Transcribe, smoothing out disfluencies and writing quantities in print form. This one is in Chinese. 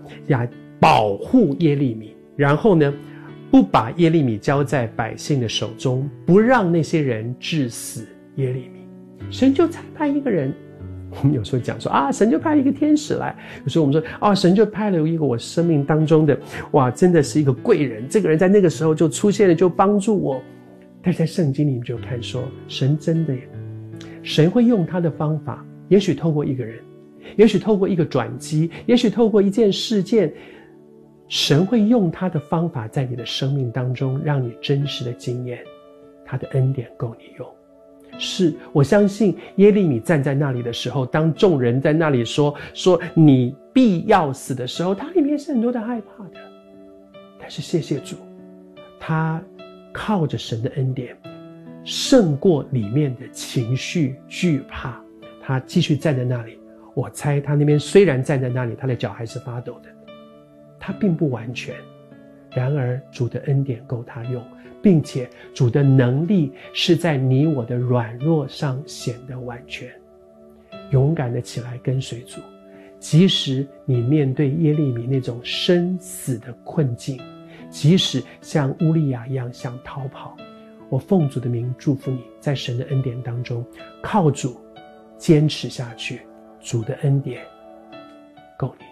要保护耶利米，然后呢，不把耶利米交在百姓的手中，不让那些人治死耶利米。神就差派一个人，我们有时候讲说啊，神就派一个天使来，有时候我们说啊，神就派了一个我生命当中的，哇，真的是一个贵人，这个人在那个时候就出现了，就帮助我。但是在圣经里面就看说，神真的耶，神会用他的方法，也许透过一个人，也许透过一个转机，也许透过一件事件，神会用他的方法在你的生命当中，让你真实的经验他的恩典够你用。是，我相信耶利米站在那里的时候，当众人在那里说你必要死的时候，他里面是很多的害怕的。但是谢谢主，他靠着神的恩典胜过里面的情绪惧怕，他继续站在那里。我猜他那边虽然站在那里，他的脚还是发抖的，他并不完全，然而主的恩典够他用，并且主的能力是在你我的软弱上显得完全。勇敢的起来跟随主，即使你面对耶利米那种生死的困境，即使像乌利亚一样想逃跑，我奉主的名祝福你，在神的恩典当中靠主坚持下去，主的恩典够你。